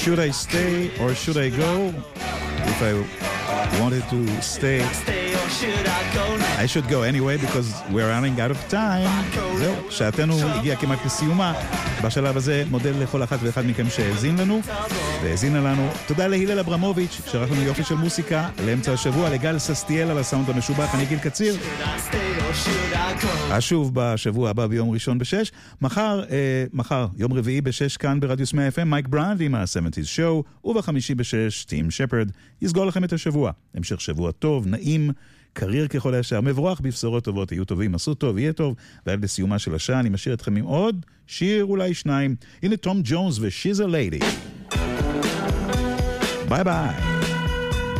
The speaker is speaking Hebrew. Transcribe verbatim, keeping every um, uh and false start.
Should I stay or should I go? If I wanted to stay, I should go anyway because we're running out of time. זהו, שעתנו הגיעה כמעט לסיומה. בשלב הזה מודל לכל אחת ואחד מכם שהאזין לנו והאזינה לנו. תודה להילל אברמוביץ' שערך לנו יופי של מוסיקה לאמצע השבוע, לגל ססטיאל על הסאונד המשובח. אני גיל קציר, אשוב בשבוע הבא ביום ראשון בשש. מחר, אה, מחר יום רביעי בשש כאן ברדיוס מאה אף אם, מייק ברנד עם ה-שבעים Show, ובחמישי בשש טים שפרד יסגור לכם את השבוע. המשך שבוע טוב, נעים, קריר ככל הישר, מבורך בבשורות טובות, יהיו טובים, עשו טוב, יהיה טוב. ועד לסיומה של השעה אני משאיר אתכם עם עוד שיר, אולי שניים. הנה תום ג'ונס ו-She's a Lady. ביי ביי.